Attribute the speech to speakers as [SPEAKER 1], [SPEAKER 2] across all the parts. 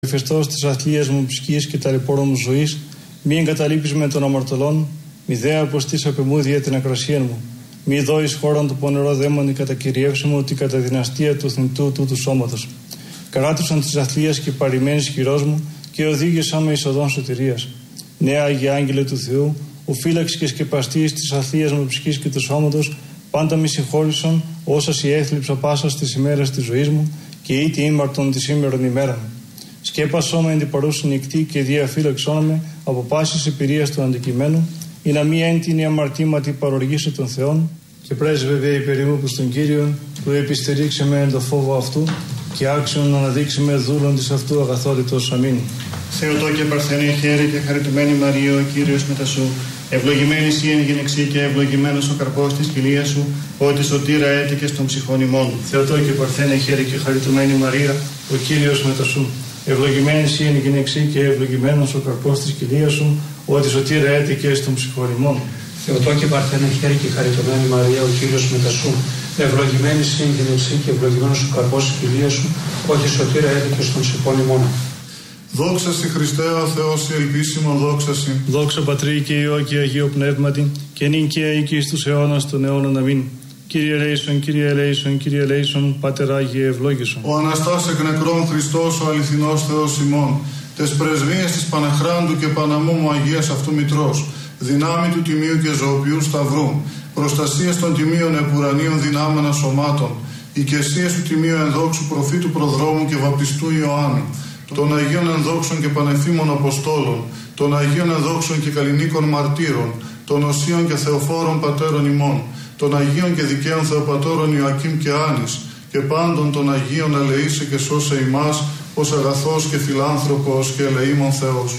[SPEAKER 1] Φεστός της αθλίας μου ψυχής και ταλαιπώρων μου ζωής, μη εγκαταλείπεις με των αμαρτωλών, μη δε αποστείς απεμούδια την ακρασία μου, μη δώεις χώραν του πονερό δαίμονι κατακυριεύσει μου ότι κατά δυναστεία του θνητού τούτου σώματος. Καράτουσαν της αθλίας και παρημένης χειρός μου και οδήγησαν με εις οδόν σωτηρίας. Νέα Άγιε Άγγελε του Θεού, ο φύλαξ και σκεπαστής της αθλίας μου ψυχής και του σώματος, πάντα μη συγχώρησαν όσα σοι έθλιψα πάσα στις ημέρες της ζωής μου και ήτι ήμαρτον τη σήμερον ημέρα μου. Σκέπασό με εν την παρούσα νυχτή και διαφύλαξόν με από πάσης εμπειρίας του αντικειμένου, ή να μη έντινη αμαρτήματι παροργήσει των Θεών, και πρέσβευε υπερήμου προς τον Κύριον, που επιστερήξε με εν το φόβο αυτού, και άξιον να αναδείξει με δούλον της αυτού αγαθότητος. Αμήν.
[SPEAKER 2] Θεοτό και παρθενέ χαίρε και χαριτωμένη Μαρία, ο Κύριος μετά σου. Ευλογημένη εσύ εν γυναιξή και ευλογημένος ο καρπός της κοιλίας σου, ότι σωτήρα έτηκες των ψυχών ημών.
[SPEAKER 1] Θεοτό και παρθένε χαίρε και χαριτωμένη Μαρία, ο Κύριος μετά σου. Ευλογημένη εσύ εν γυναιξή και ευλογημένος ο καρπός της κοιλίας σου, ότι σωτήρα έτηκες των ψυχών ημών.
[SPEAKER 3] Θεοτό και παρθένε χαίρε και χαριτωμένη Μαρία, ο Κύριος μετά σου. Ευλογημένη εσύ εν γυναιξή και ευλογημένος ο καρπός της κοιλίας σου, ότι σωτήρα έτηκες των ψυχών ημών.
[SPEAKER 4] Δόξα σοι Χριστέ ο Θεός η ελπίσιμο, δόξα σοι.
[SPEAKER 1] Δόξα Πατρί και Υιό και Αγίο Πνεύματι, και νυν και αεί και εις τους αιώνας των αιώνων. Αμήν. Κύριε ελέησον, Κύριε ελέησον, Κύριε ελέησον, Πάτερ Άγιε ευλόγησον.
[SPEAKER 4] Ο Αναστάς εκ νεκρών Χριστός, ο αληθινός Θεός ημών, τες πρεσβείες της Παναχράντου και Παναμόμου Αγίας αυτού Μητρός, δυνάμει του Τιμίου και Ζωοποιού Σταυρού, προστασίες των Τιμίων επουρανίων δυνάμενα σωμάτων, οικεσίες του Τιμίου ενδόξου προφήτου προδρόμου και βαπτιστού Ιωάννου, των Αγίων ενδόξων και πανεφήμων Αποστόλων, των Αγίων ενδόξων και καλλινίκων μαρτύρων, των Οσίων και Θεοφόρων Πατέρων ημών, των Αγίων και δικαίων Θεοπατώρων Ιωακήμ και Άνης, και πάντων των Αγίων ελεήσε και σώσε ημάς, ως αγαθός και φιλάνθρωπος και ελεήμων Θεός.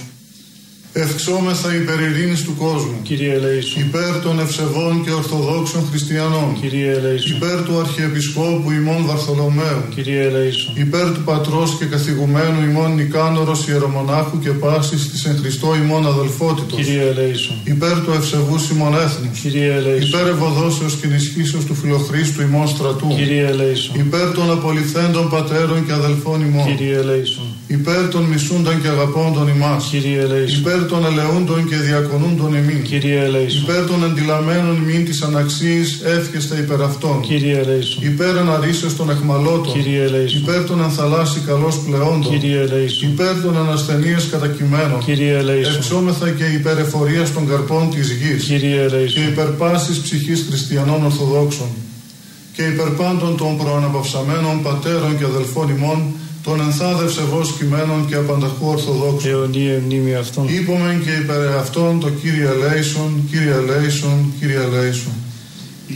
[SPEAKER 4] Ευξόμεθα υπερ ειρήνης του κόσμου,
[SPEAKER 1] Κύριε ελέησον.
[SPEAKER 4] υπέρ των ευσεβών και ορθοδόξων χριστιανών,
[SPEAKER 1] Κύριε ελέησον.
[SPEAKER 4] υπέρ του Αρχιεπισκόπου ημών Βαρθολομαίου,
[SPEAKER 1] Κύριε ελέησον.
[SPEAKER 4] υπέρ του Πατρός και καθηγουμένου ημών Νικάνορος Ιερομονάχου και πάσης της εν Χριστώ ημών αδελφότητος,
[SPEAKER 1] Κύριε ελέησον.
[SPEAKER 4] υπέρ του ευσεβούς ημών έθνους,
[SPEAKER 1] Κύριε ελέησον.
[SPEAKER 4] υπέρ ευωδόσεως και ενισχύσεως του Φιλοχρίστου ημών στρατού,
[SPEAKER 1] Κύριε ελέησον.
[SPEAKER 4] υπέρ των απολυθέντων πατέρων και αδελφών ημών,
[SPEAKER 1] Κύριε ελέησον.
[SPEAKER 4] υπέρ των μισούντων και αγαπώντων ημάς,
[SPEAKER 1] Κύριε ελέησον.
[SPEAKER 4] υπέρ των ελεούντων και διακονούντων ημίν,
[SPEAKER 1] Κύριε ελέησον.
[SPEAKER 4] υπέρ των εντυλαμένων ημίν της αναξίης εύχεστε υπερ αυτών,
[SPEAKER 1] Κύριε ελέησον.
[SPEAKER 4] υπέρ αναρρήσεως των εχμαλώτων,
[SPEAKER 1] Κύριε ελέησον.
[SPEAKER 4] υπέρ των ενθαλάσσι καλώς πλεόντων,
[SPEAKER 1] Κύριε ελέησον.
[SPEAKER 4] υπέρ των ανασθενείας κατακειμένων,
[SPEAKER 1] Κύριε ελέησον.
[SPEAKER 4] εξόμεθα και υπέρ εφορίας των καρπών της γης,
[SPEAKER 1] Κύριε
[SPEAKER 4] και
[SPEAKER 1] ελέησον.
[SPEAKER 4] υπέρ πάσης ψυχής χριστιανών Ορθοδόξων, και υπέρ πάντων των προαναπαυσαμένων πατέρων και αδελφών ημών, των ενθάδευσε βος κειμένων και απανταχού Ορθοδόξων.
[SPEAKER 1] Αιωνία μνήμη αυτών.
[SPEAKER 4] Είπομεν και υπέρ αυτών το Κύριε ελέησον, Κύριε ελέησον, Κύριε ελέησον.